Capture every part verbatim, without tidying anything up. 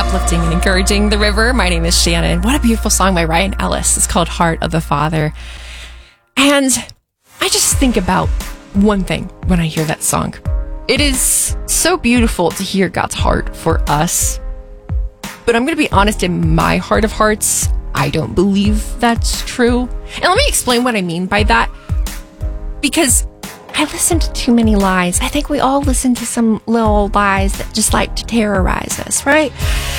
uplifting and encouraging the river. My name is Shannon. What a beautiful song by Ryan Ellis. It's called Heart of the Father. And I just think about one thing when I hear that song. It is so beautiful to hear God's heart for us. But I'm going to be honest, in my heart of hearts, I don't believe that's true. And let me explain what I mean by that. Because I listen to too many lies. I think we all listen to some little lies that just like to terrorize us, right?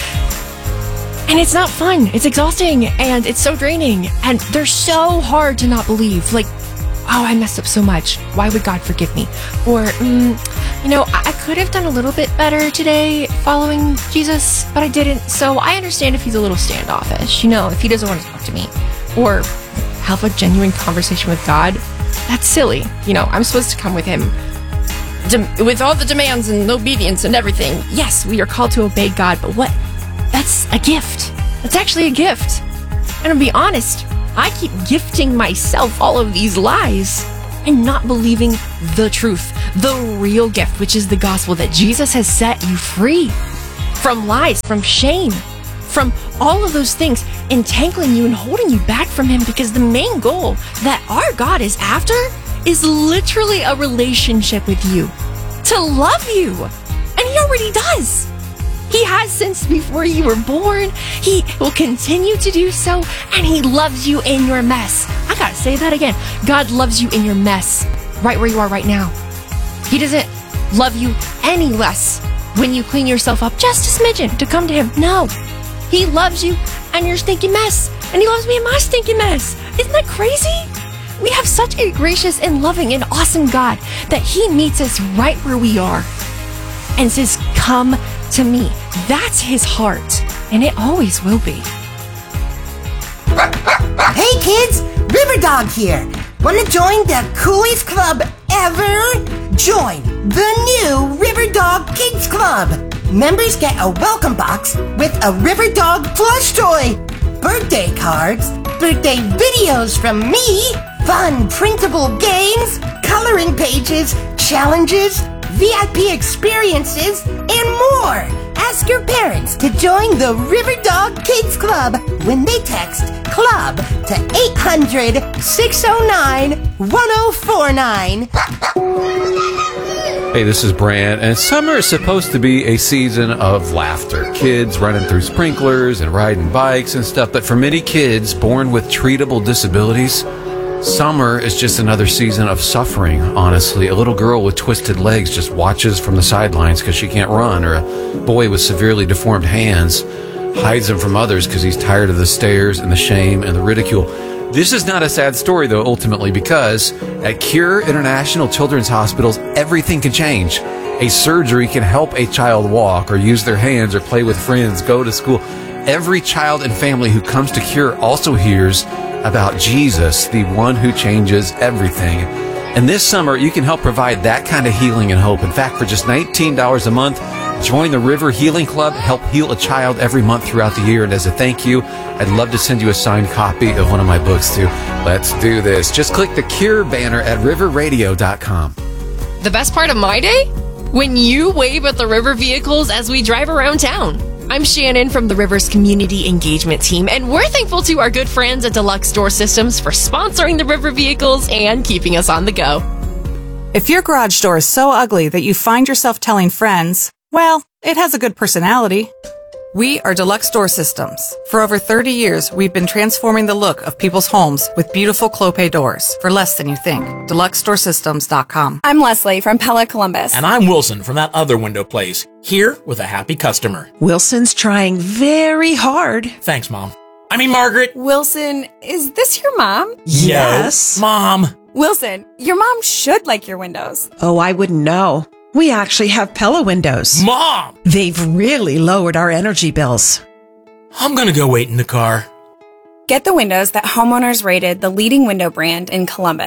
And it's not fun. It's exhausting and it's so draining. And they're so hard to not believe. Like, oh, I messed up so much. Why would God forgive me? Or, mm, you know, I could have done a little bit better today following Jesus, but I didn't. So I understand if he's a little standoffish, you know, if he doesn't want to talk to me or have a genuine conversation with God. That's silly. You know, I'm supposed to come with him de- with all the demands and obedience and everything. Yes, we are called to obey God, but what? That's a gift. That's actually a gift. And to be honest, I keep gifting myself all of these lies and not believing the truth, the real gift, which is the gospel that Jesus has set you free from lies, from shame, from all of those things entangling you and holding you back from him, because the main goal that our God is after is literally a relationship with you, to love you. And he already does. He has since before you were born. He will continue to do so, and he loves you in your mess. I gotta say that again. God loves you in your mess, right where you are right now. He doesn't love you any less when you clean yourself up just a smidgen to come to him. No. He loves you and your stinking mess. And he loves me in my stinking mess. Isn't that crazy? We have such a gracious and loving and awesome God that he meets us right where we are and says, come to me. That's his heart. And it always will be. Hey kids, Riverdog here. Want to join the coolest club ever? Join the new Riverdog Kids Club. Members get a welcome box with a Riverdog plush toy, birthday cards, birthday videos from me, fun printable games, coloring pages, challenges, V I P experiences, and more. Ask your parents to join the Riverdog Kids Club when they text CLUB to eight hundred, six oh nine, one oh four nine. Hey, this is Brand, and summer is supposed to be a season of laughter. Kids running through sprinklers and riding bikes and stuff, but for many kids born with treatable disabilities, summer is just another season of suffering, honestly. A little girl with twisted legs just watches from the sidelines because she can't run, or a boy with severely deformed hands hides them from others because he's tired of the stares and the shame and the ridicule. This is not a sad story, though, ultimately, because at Cure International Children's Hospitals, everything can change. A surgery can help a child walk or use their hands or play with friends, go to school. Every child and family who comes to Cure also hears about Jesus, the one who changes everything. And this summer, you can help provide that kind of healing and hope. In fact, for just nineteen dollars a month, join the River Healing Club, help heal a child every month throughout the year. And as a thank you, I'd love to send you a signed copy of one of my books, too. Let's do this. Just click the Cure banner at river radio dot com. The best part of my day? When you wave at the River vehicles as we drive around town. I'm Shannon from the Rivers Community Engagement Team, and we're thankful to our good friends at Deluxe Door Systems for sponsoring the River vehicles and keeping us on the go. If your garage door is so ugly that you find yourself telling friends, well, it has a good personality. We are Deluxe Door Systems. For over thirty years, we've been transforming the look of people's homes with beautiful Clopay doors for less than you think. deluxe door systems dot com. I'm Leslie from Pella Columbus. And I'm Wilson from that other window place, here with a happy customer. Wilson's trying very hard. Thanks, Mom. I mean, Margaret. Wilson, is this your mom? Yes. No, Mom. Wilson, your mom should like your windows. Oh, I wouldn't know. We actually have Pella windows. Mom! They've really lowered our energy bills. I'm gonna go wait in the car. Get the windows that homeowners rated the leading window brand in Columbus.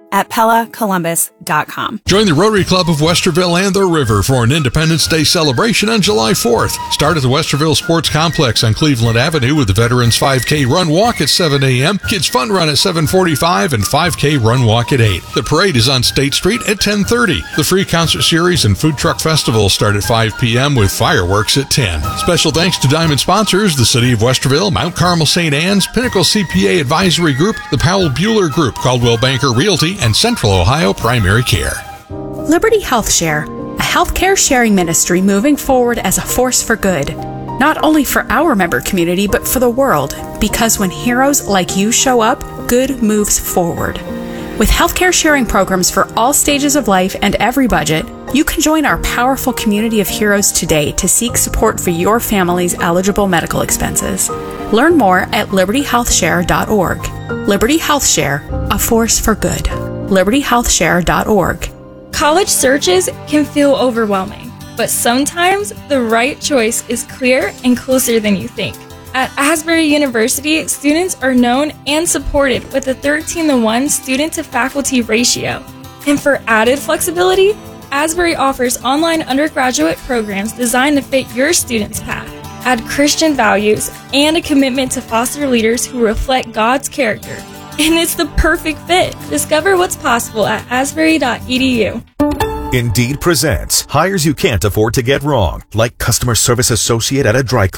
at pella columbus dot com. Join the Rotary Club of Westerville and the River for an Independence Day celebration on July fourth. Start at the Westerville Sports Complex on Cleveland Avenue with the Veterans five K Run Walk at seven a.m., Kids Fun Run at seven forty-five, and five K Run Walk at eight. The parade is on State Street at ten thirty. The free concert series and food truck festival start at five p.m. with fireworks at ten. Special thanks to Diamond sponsors, the City of Westerville, Mount Carmel Saint Anne's, Pinnacle C P A Advisory Group, the Powell Bueller Group, Caldwell Banker Realty, and Central Ohio Primary Care. Liberty Health Share, a healthcare sharing ministry moving forward as a force for good, not only for our member community, but for the world, because when heroes like you show up, good moves forward. With healthcare sharing programs for all stages of life and every budget, you can join our powerful community of heroes today to seek support for your family's eligible medical expenses. Learn more at liberty health share dot org. Liberty Health Share, a force for good. liberty health share dot org. College searches can feel overwhelming, but sometimes the right choice is clear and closer than you think. At Asbury University, students are known and supported with a thirteen to one student-to-faculty ratio. And for added flexibility, Asbury offers online undergraduate programs designed to fit your student's path, add Christian values, and a commitment to foster leaders who reflect God's character. And it's the perfect fit. Discover what's possible at asbury dot e d u. Indeed presents hires you can't afford to get wrong, like customer service associate at a dry cleaner.